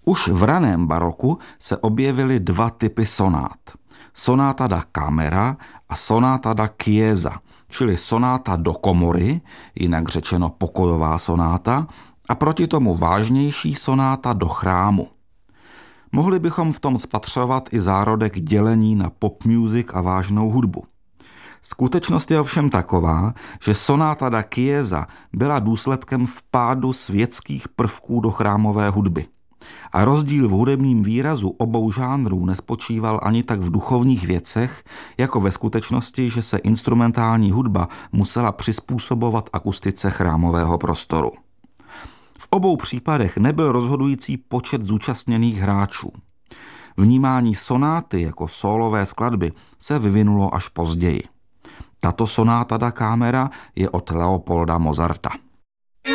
Už v raném baroku se objevily dva typy sonát. Sonata da camera a sonata da chiesa, čili sonáta do komory, jinak řečeno pokojová sonáta, a proti tomu vážnější sonáta do chrámu. Mohli bychom v tom spatřovat i zárodek dělení na pop music a vážnou hudbu. Skutečnost je ovšem taková, že sonáta da chiesa byla důsledkem vpádu světských prvků do chrámové hudby. A rozdíl v hudebním výrazu obou žánrů nespočíval ani tak v duchovních věcech, jako ve skutečnosti, že se instrumentální hudba musela přizpůsobovat akustice chrámového prostoru. V obou případech nebyl rozhodující počet zúčastněných hráčů. Vnímání sonáty jako sólové skladby se vyvinulo až později. Tato sonáta da camera je od Leopolda Mozarta.